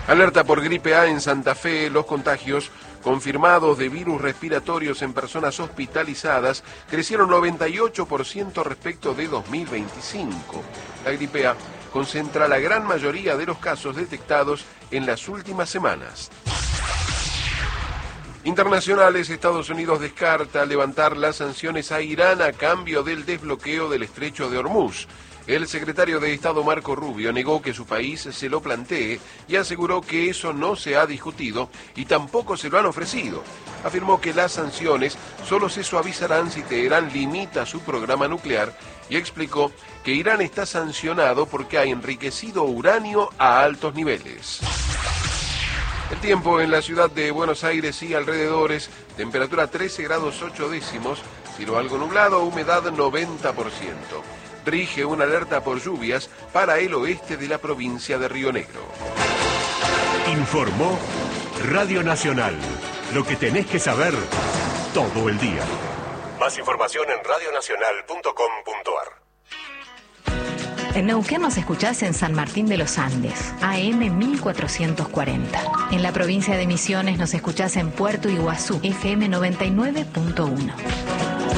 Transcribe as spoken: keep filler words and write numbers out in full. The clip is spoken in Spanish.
Alerta por gripe A en Santa Fe. Los contagios confirmados de virus respiratorios en personas hospitalizadas crecieron noventa y ocho por ciento respecto de dos mil veinticinco. La gripe A concentra la gran mayoría de los casos detectados en las últimas semanas. Internacionales, Estados Unidos descarta levantar las sanciones a Irán a cambio del desbloqueo del estrecho de Hormuz. El secretario de Estado Marco Rubio negó que su país se lo plantee y aseguró que eso no se ha discutido y tampoco se lo han ofrecido. Afirmó que las sanciones solo se suavizarán si Teherán limita su programa nuclear y explicó que Irán está sancionado porque ha enriquecido uranio a altos niveles. El tiempo en la ciudad de Buenos Aires y alrededores, temperatura trece grados ocho décimos, cielo algo nublado, humedad noventa por ciento. Rige una alerta por lluvias para el oeste de la provincia de Río Negro. Informó Radio Nacional. Lo que tenés que saber todo el día. Más información en radio nacional punto com punto ar. En Neuquén nos escuchás en San Martín de los Andes, A M mil cuatrocientos cuarenta. En la provincia de Misiones nos escuchás en Puerto Iguazú, F M noventa y nueve punto uno.